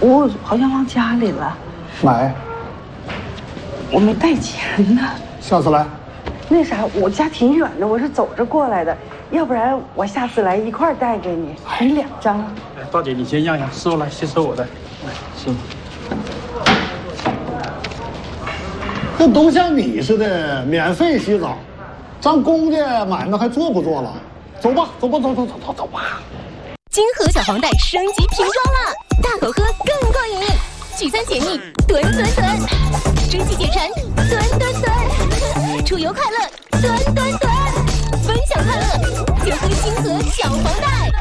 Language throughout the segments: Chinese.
我好像忘家里了。 买。 我没带钱呢。 下次来。 那啥，我家挺远的，我是走着过来的。要不然我下次来一块儿带给你，你2张。 大姐，你先让让，师傅来，先收我的。来，师傅。 这都像你似的，免费洗澡，咱公家买卖还做不做了？走吧，走吧，走吧。 金河小黄袋升级瓶装了，大口喝更过瘾，聚餐解腻，吨，蒸汽解馋，吨，出游快乐，吨，分享快乐，就喝金河小黄袋。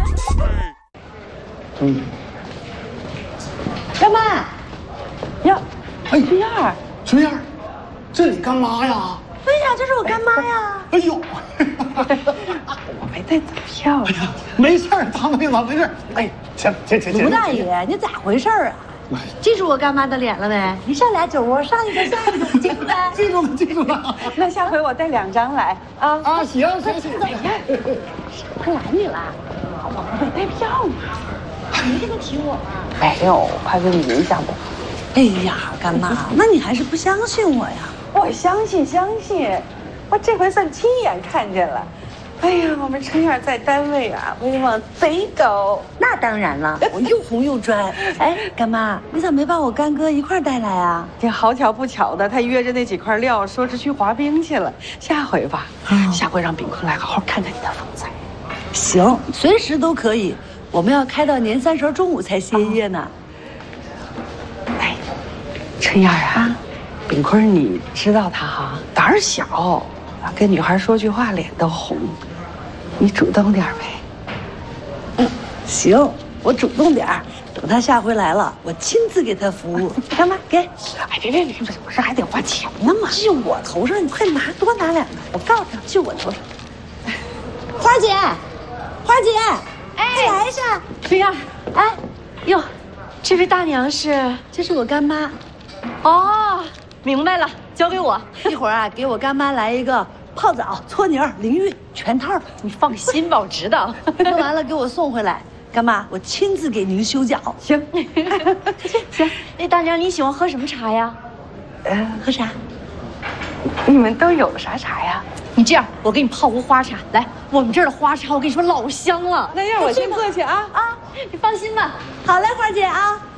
干妈，呀， 哎， 春燕儿， 春燕儿，这你干妈呀？ 对呀，这是我干妈呀。 哎呦， 我没带走票呀。 没事儿，大妹子没事儿。哎，请。 卢大爷，你咋回事儿啊？记住我干妈的脸了没？你上俩酒窝，上一个下一个，记住呗。 记住了。 那下回我带2张来啊。 啊，行。 谁拦你了？ 我没带票呢。 没跟他提我吗？ 没有，怕给你影响不好。 哎呀，干妈，那你还是不相信我呀？ 我相信，我这回算亲眼看见了。哎呀，我们春燕在单位啊，威望贼高。 那当然了，我又红又专。哎，干妈，你咋没把我干哥一块带来啊？ 这好巧不巧的，他约着那几块料，说是去滑冰去了。下回吧，下回让炳坤来好好看看你的风采。 行，随时都可以。我们要开到年30中午才歇业呢。 哎，春燕啊，炳坤你知道他哈，胆儿小，跟女孩说句话脸都红，你主动点呗。 行，我主动点儿。等他下回来了，我亲自给他服务。干妈，给。 哎，别，我这还得花钱呢嘛。 就我头上，你快拿，多拿2个。我告诉他，就我头上。花姐，哎，快来一下。 春燕， 哎， 哟，这位大娘是？ 这是我干妈。 哦，明白了，交给我。 一会儿啊，给我干妈来一个泡澡、搓泥、淋浴全套。 你放心吧，我知道。 做完了给我送回来。干妈，我亲自给您修脚。 行， 行。那大娘，你喜欢喝什么茶呀？ 喝啥？ 你们都有啥茶呀？ 你这样，我给你泡壶花茶。来，我们这儿的花茶，我跟你说老香了。 那让我先过去啊。 你放心吧。 好嘞，花姐啊。